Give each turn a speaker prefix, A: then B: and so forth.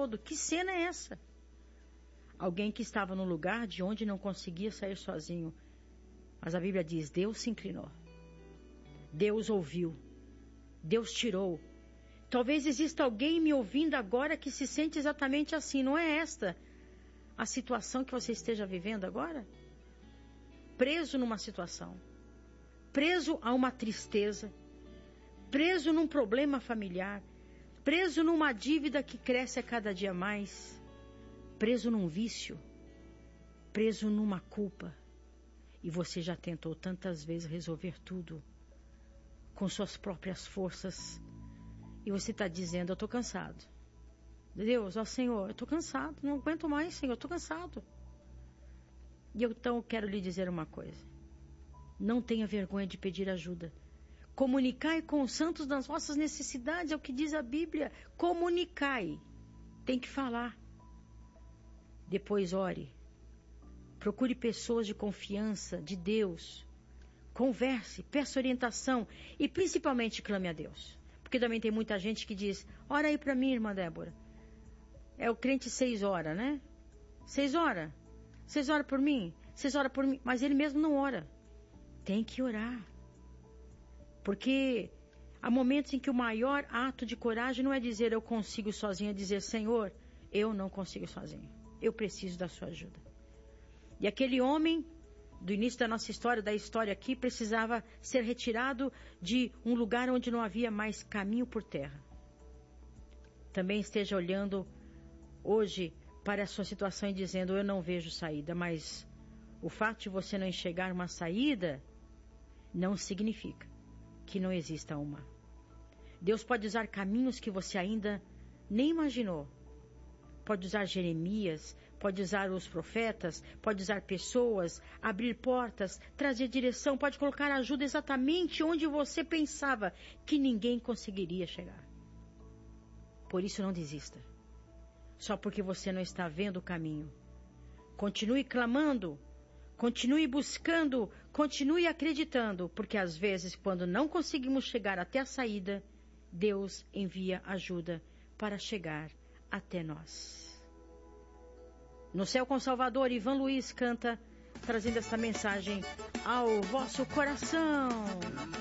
A: todo. Que cena é essa? Alguém que estava num lugar de onde não conseguia sair sozinho. Mas a Bíblia diz, Deus se inclinou. Deus ouviu. Deus tirou. Talvez exista alguém me ouvindo agora que se sente exatamente assim. Não é esta a situação que você esteja vivendo agora? Preso numa situação. Preso a uma tristeza. Preso num problema familiar. Preso numa dívida que cresce a cada dia mais. Preso num vício. Preso numa culpa. E você já tentou tantas vezes resolver tudo com suas próprias forças. E você está dizendo, eu estou cansado. Deus, ó Senhor, eu estou cansado. Não aguento mais, Senhor, eu estou cansado. E então eu quero lhe dizer uma coisa. Não tenha vergonha de pedir ajuda. Comunicai com os santos das vossas necessidades, é o que diz a Bíblia. Comunicai. Tem que falar. Depois ore. Procure pessoas de confiança, de Deus. Converse, peça orientação e principalmente clame a Deus. Porque também tem muita gente que diz, ora aí para mim, irmã Débora. É o crente 6 horas, né? 6 horas. 6 horas por mim? 6 horas por mim. Mas ele mesmo não ora. Tem que orar. Porque há momentos em que o maior ato de coragem não é dizer eu consigo sozinho, é dizer Senhor, eu não consigo sozinho. Eu preciso da sua ajuda. E aquele homem, do início da nossa história, da história aqui, precisava ser retirado de um lugar onde não havia mais caminho por terra. Também esteja olhando hoje para a sua situação e dizendo, eu não vejo saída, mas o fato de você não enxergar uma saída não significa que não exista uma. Deus pode usar caminhos que você ainda nem imaginou. Pode usar Jeremias, pode usar os profetas, pode usar pessoas, abrir portas, trazer direção, pode colocar ajuda exatamente onde você pensava que ninguém conseguiria chegar. Por isso não desista. Só porque você não está vendo o caminho. Continue clamando, continue buscando, continue acreditando, porque às vezes quando não conseguimos chegar até a saída, Deus envia ajuda para chegar até nós. No Céu com Salvador, Ivan Luiz canta, trazendo esta mensagem ao vosso coração.